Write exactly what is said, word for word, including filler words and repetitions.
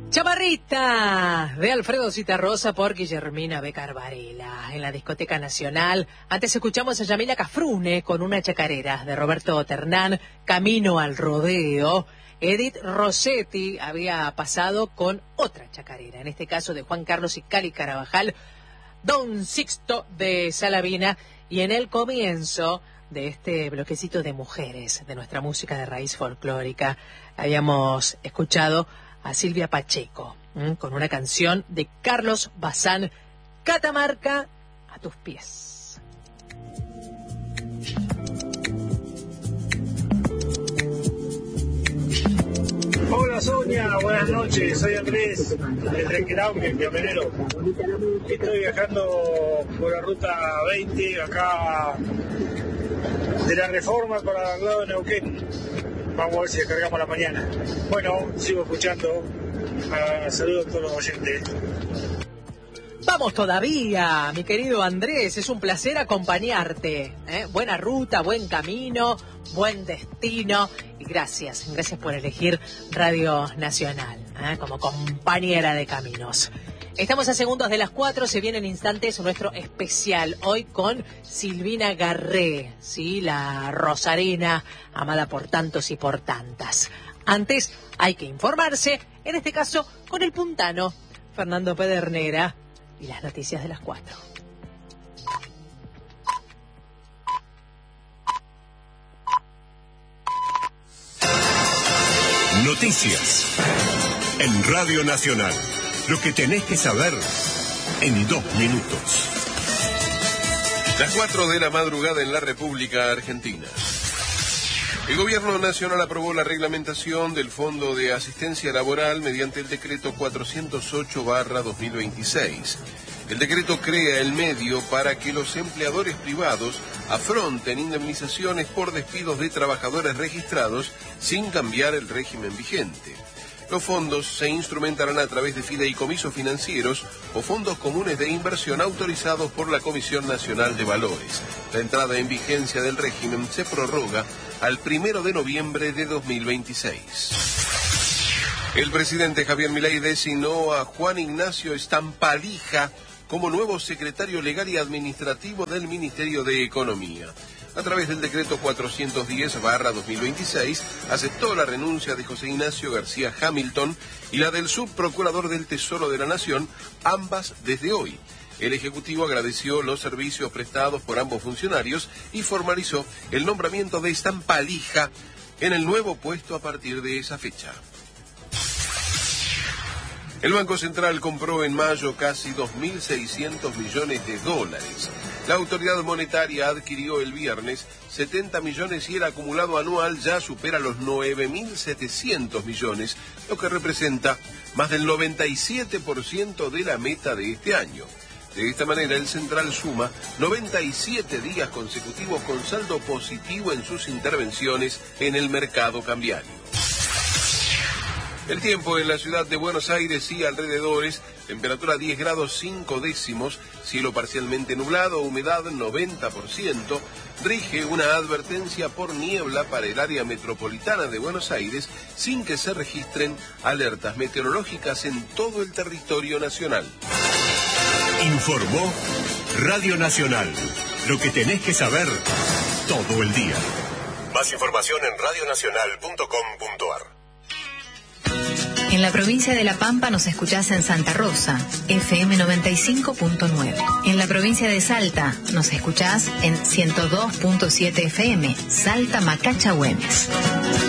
Chamarrita de Alfredo Citarrosa por Guillermina Becar Varela en la Discoteca Nacional. Antes escuchamos a Yamila Cafrune con una chacarera de Roberto Ternán, Camino al Rodeo. Edith Rossetti había pasado con otra chacarera, en este caso de Juan Carlos y Cali Carabajal, Don Sixto de Salavina, y en el comienzo de este bloquecito de mujeres de nuestra música de raíz folclórica habíamos escuchado a Silvia Pacheco, ¿m? con una canción de Carlos Bazán, Catamarca a tus pies. Hola Sonia, buenas noches, soy Andrés, de Trenquelauque, camionero. Estoy viajando por la ruta veinte, acá de la Reforma para el lado de Neuquén. Vamos a ver si descargamos la mañana. Bueno, sigo escuchando. Uh, saludos a todos los oyentes. Vamos todavía, mi querido Andrés, es un placer acompañarte. ¿eh? Buena ruta, buen camino, buen destino. Y gracias, gracias por elegir Radio Nacional ¿eh? como compañera de caminos. Estamos a segundos de las cuatro, se viene en instantes nuestro especial, hoy con Silvina Garré, ¿sí? La rosarina, amada por tantos y por tantas. Antes hay que informarse, en este caso con el puntano, Fernando Pedernera, y las noticias de las cuatro. Noticias en Radio Nacional. Lo que tenés que saber en dos minutos. Las cuatro de la madrugada en la República Argentina. El Gobierno Nacional aprobó la reglamentación del Fondo de Asistencia Laboral mediante el decreto cuatrocientos ocho barra dos mil veintiséis. El decreto crea el medio para que los empleadores privados afronten indemnizaciones por despidos de trabajadores registrados sin cambiar el régimen vigente. Los fondos se instrumentarán a través de fideicomisos financieros o fondos comunes de inversión autorizados por la Comisión Nacional de Valores. La entrada en vigencia del régimen se prorroga al primero de noviembre de dos mil veintiséis. El presidente Javier Milei designó a Juan Ignacio Stampadija como nuevo secretario legal y administrativo del Ministerio de Economía. A través del decreto cuatrocientos diez barra dos mil veintiséis, aceptó la renuncia de José Ignacio García Hamilton y la del subprocurador del Tesoro de la Nación, ambas desde hoy. El Ejecutivo agradeció los servicios prestados por ambos funcionarios y formalizó el nombramiento de Stampadija en el nuevo puesto a partir de esa fecha. El Banco Central compró en mayo casi dos mil seiscientos millones de dólares. La autoridad monetaria adquirió el viernes setenta millones y el acumulado anual ya supera los nueve mil setecientos millones, lo que representa más del noventa y siete por ciento de la meta de este año. De esta manera, el Central suma noventa y siete días consecutivos con saldo positivo en sus intervenciones en el mercado cambiario. El tiempo en la ciudad de Buenos Aires y alrededores, temperatura diez grados cinco décimos, cielo parcialmente nublado, humedad noventa por ciento, rige una advertencia por niebla para el área metropolitana de Buenos Aires sin que se registren alertas meteorológicas en todo el territorio nacional. Informó Radio Nacional. Lo que tenés que saber todo el día. Más información en radio nacional punto com punto a r. En la provincia de La Pampa nos escuchás en Santa Rosa, F M noventa y cinco punto nueve. En la provincia de Salta nos escuchás en ciento dos punto siete F M, Salta Macacha Güemes.